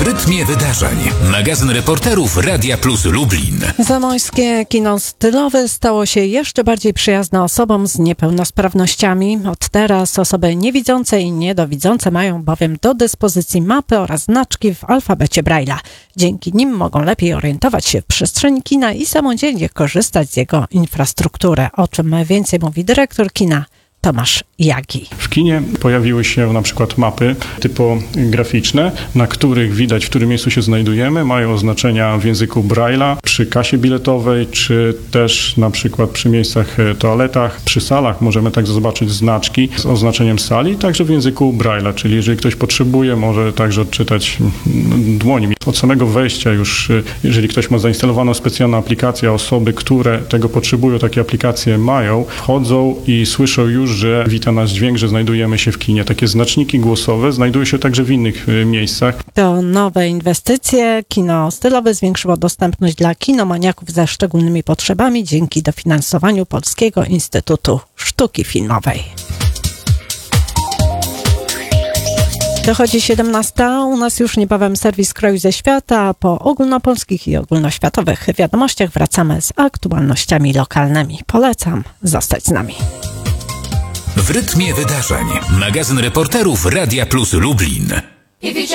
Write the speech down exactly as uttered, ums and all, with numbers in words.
W rytmie wydarzeń. Magazyn reporterów Radia Plus Lublin. Zamojskie kino stylowe stało się jeszcze bardziej przyjazne osobom z niepełnosprawnościami. Od teraz osoby niewidzące i niedowidzące mają bowiem do dyspozycji mapy oraz znaczki w alfabecie Braille'a. Dzięki nim mogą lepiej orientować się w przestrzeni kina i samodzielnie korzystać z jego infrastruktury. O czym więcej mówi dyrektor kina Tomasz Jagi. W kinie pojawiły się na przykład mapy typograficzne, na których widać, w którym miejscu się znajdujemy, mają oznaczenia w języku Braille'a przy kasie biletowej, czy też na przykład przy miejscach, toaletach, przy salach możemy tak zobaczyć znaczki z oznaczeniem sali, także w języku Braille'a, czyli jeżeli ktoś potrzebuje, może także odczytać dłońmi. Od samego wejścia już, jeżeli ktoś ma zainstalowaną specjalną aplikację, osoby, które tego potrzebują, takie aplikacje mają, wchodzą i słyszą już, że wita nas dźwięk, że znajdujemy się w kinie. Takie znaczniki głosowe znajdują się także w innych y, miejscach. To nowe inwestycje. Kino stylowe zwiększyło dostępność dla kinomaniaków ze szczególnymi potrzebami dzięki dofinansowaniu Polskiego Instytutu Sztuki Filmowej. Dochodzi siedemnasta, u nas już niebawem serwis Kraju ze świata, a po ogólnopolskich i ogólnoświatowych wiadomościach wracamy z aktualnościami lokalnymi. Polecam zostać z nami. W rytmie wydarzeń. Magazyn reporterów Radia Plus Lublin.